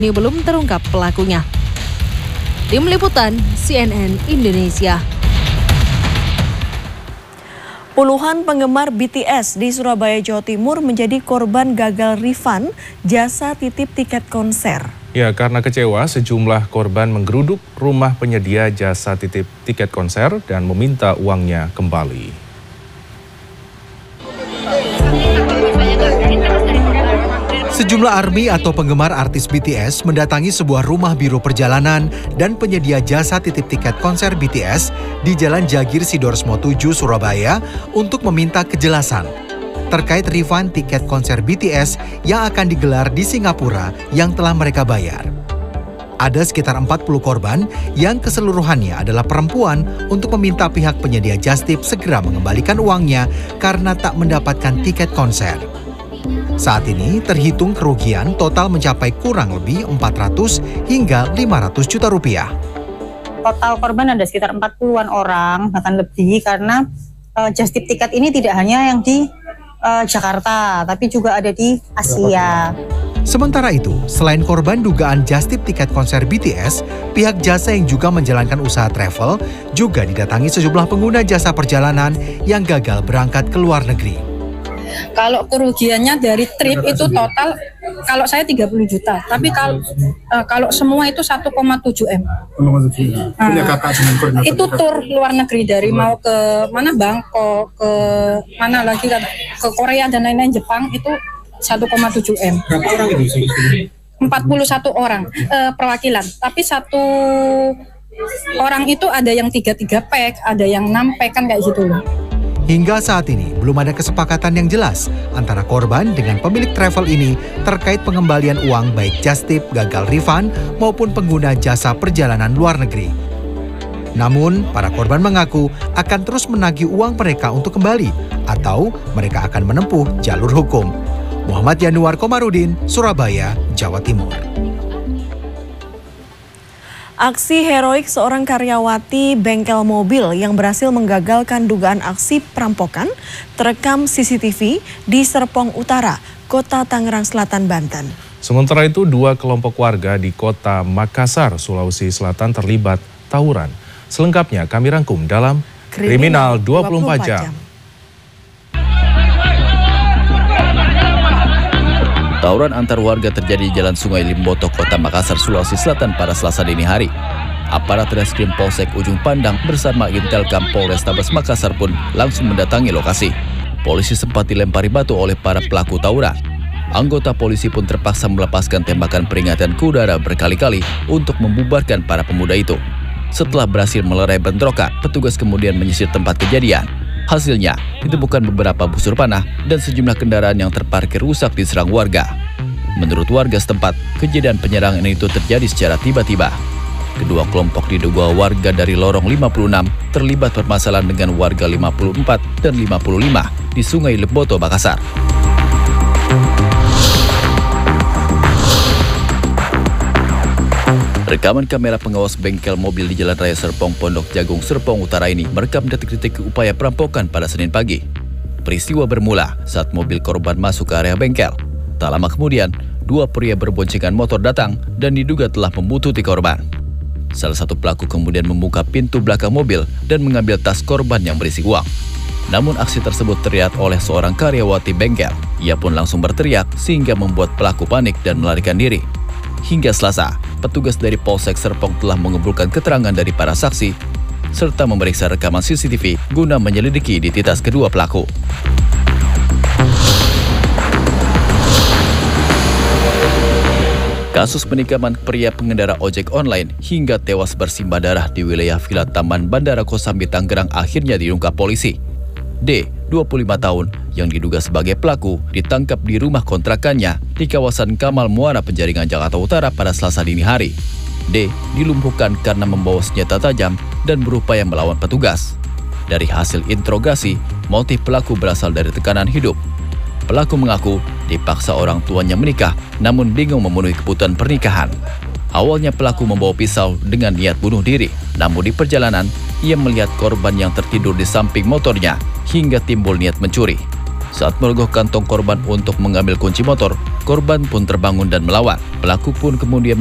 ini belum terungkap pelakunya. Tim Liputan CNN Indonesia. Puluhan penggemar BTS di Surabaya, Jawa Timur menjadi korban gagal refund jasa titip tiket konser. Ya, karena kecewa, sejumlah korban menggeruduk rumah penyedia jasa titip tiket konser dan meminta uangnya kembali. Sejumlah ARMY atau penggemar artis BTS mendatangi sebuah rumah biro perjalanan dan penyedia jasa titip tiket konser BTS di Jalan Jagir Sidoresmo 7, Surabaya untuk meminta kejelasan terkait refund tiket konser BTS yang akan digelar di Singapura yang telah mereka bayar. Ada sekitar 40 korban yang keseluruhannya adalah perempuan untuk meminta pihak penyedia jastip segera mengembalikan uangnya karena tak mendapatkan tiket konser. Saat ini terhitung kerugian total mencapai kurang lebih 400 hingga 500 juta rupiah. Total korban ada sekitar 40-an orang, bahkan lebih, karena jastip tiket ini tidak hanya yang di Jakarta, tapi juga ada di Asia. Sementara itu, selain korban dugaan jastip tiket konser BTS, pihak jasa yang juga menjalankan usaha travel juga didatangi sejumlah pengguna jasa perjalanan yang gagal berangkat ke luar negeri. Kalau kerugiannya dari trip itu total, kalau saya 30 juta, tapi kalau semua itu 1,7 M. Itu tur luar negeri, dari mau ke mana, Bangkok, ke mana lagi, ke Korea dan lain-lain, Jepang, itu 1,7 M. Berapa orang itu? 41 orang perwakilan, tapi satu orang itu ada yang 3 pack, ada yang 6 pack, kan kayak gitu loh. Hingga saat ini belum ada kesepakatan yang jelas antara korban dengan pemilik travel ini terkait pengembalian uang baik jastip, gagal refund maupun pengguna jasa perjalanan luar negeri. Namun, para korban mengaku akan terus menagih uang mereka untuk kembali atau mereka akan menempuh jalur hukum. Muhammad Yanuar Komarudin, Surabaya, Jawa Timur. Aksi heroik seorang karyawati bengkel mobil yang berhasil menggagalkan dugaan aksi perampokan terekam CCTV di Serpong Utara, Kota Tangerang Selatan, Banten. Sementara itu, 2 kelompok warga di Kota Makassar, Sulawesi Selatan terlibat tawuran. Selengkapnya kami rangkum dalam Kriminal 24 Jam. Tawuran antar warga terjadi di Jalan Sungai Limboto, Kota Makassar, Sulawesi Selatan pada Selasa dini hari. Aparat Reskrim Polsek Ujung Pandang bersama Intelkam Polrestabes Makassar pun langsung mendatangi lokasi. Polisi sempat dilempari batu oleh para pelaku tawuran. Anggota polisi pun terpaksa melepaskan tembakan peringatan ke udara berkali-kali untuk membubarkan para pemuda itu. Setelah berhasil melerai bentrokan, petugas kemudian menyisir tempat kejadian. Hasilnya, ditemukan beberapa busur panah dan sejumlah kendaraan yang terparkir rusak diserang warga. Menurut warga setempat, kejadian penyerangan itu terjadi secara tiba-tiba. Kedua kelompok diduga warga dari lorong 56 terlibat permasalahan dengan warga 54 dan 55 di Sungai Limboto, Makassar. Rekaman kamera pengawas bengkel mobil di Jalan Raya Serpong Pondok Jagung, Serpong Utara ini merekam detik-detik upaya perampokan pada Senin pagi. Peristiwa bermula saat mobil korban masuk ke area bengkel. Tak lama kemudian, 2 pria berboncengan motor datang dan diduga telah membuntuti korban. Salah satu pelaku kemudian membuka pintu belakang mobil dan mengambil tas korban yang berisi uang. Namun aksi tersebut terlihat oleh seorang karyawati bengkel. Ia pun langsung berteriak sehingga membuat pelaku panik dan melarikan diri. Hingga Selasa, petugas dari Polsek Serpong telah mengumpulkan keterangan dari para saksi serta memeriksa rekaman CCTV guna menyelidiki identitas kedua pelaku. Kasus penikaman pria pengendara ojek online hingga tewas bersimbah darah di wilayah Villa Taman Bandara Kosambi, Tangerang akhirnya diungkap polisi. D, 25 tahun, yang diduga sebagai pelaku, ditangkap di rumah kontrakannya di kawasan Kamal Muara, Penjaringan, Jakarta Utara pada Selasa dini hari. D dilumpuhkan karena membawa senjata tajam dan berupaya melawan petugas. Dari hasil interogasi, motif pelaku berasal dari tekanan hidup. Pelaku mengaku dipaksa orang tuanya menikah, namun bingung memenuhi kebutuhan pernikahan. Awalnya pelaku membawa pisau dengan niat bunuh diri, namun di perjalanan ia melihat korban yang tertidur di samping motornya hingga timbul niat mencuri. Saat merogoh kantong korban untuk mengambil kunci motor, Korban pun terbangun dan melawan. Pelaku pun kemudian